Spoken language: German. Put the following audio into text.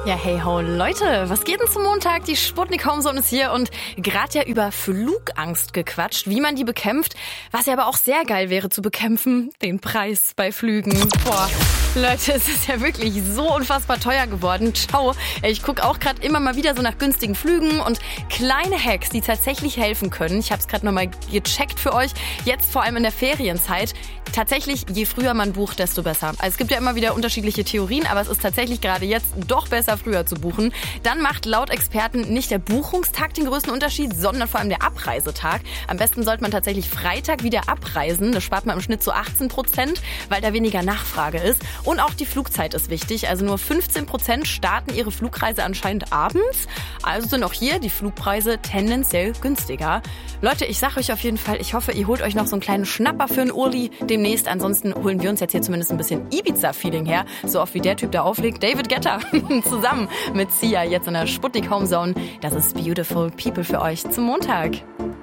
Ja, hey ho, Leute, was geht denn zum Montag? Die Sputnik Homezone ist hier und gerade ja über Flugangst gequatscht, wie man die bekämpft. Was ja aber auch sehr geil wäre zu bekämpfen, den Preis bei Flügen. Boah, Leute, es ist ja wirklich so unfassbar teuer geworden. Ciao. Ich gucke auch gerade immer mal wieder so nach günstigen Flügen und kleine Hacks, die tatsächlich helfen können. Ich habe es gerade nochmal gecheckt für euch. Jetzt vor allem in der Ferienzeit. Tatsächlich, je früher man bucht, desto besser. Also es gibt ja immer wieder unterschiedliche Theorien, aber es ist tatsächlich gerade jetzt doch besser, früher zu buchen. Dann macht laut Experten nicht der Buchungstag den größten Unterschied, sondern vor allem der Abreisetag. Am besten sollte man tatsächlich Freitag wieder abreisen. Das spart man im Schnitt so 18%, weil da weniger Nachfrage ist. Und auch die Flugzeit ist wichtig. Also nur 15% starten ihre Flugreise anscheinend abends. Also sind auch hier die Flugpreise tendenziell günstiger. Leute, ich sag euch auf jeden Fall, ich hoffe, ihr holt euch noch so einen kleinen Schnapper für einen Urli demnächst. Ansonsten holen wir uns jetzt hier zumindest ein bisschen Ibiza-Feeling her. So oft wie der Typ da auflegt. David Guetta zusammen mit Sia jetzt in der Sputnik Homezone. Das ist Beautiful People für euch zum Montag.